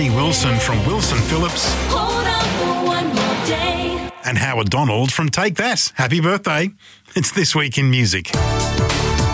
Barney Wilson from Wilson Phillips. Hold on for one more day. And Howard Donald from Take That. Happy birthday. It's This Week in Music.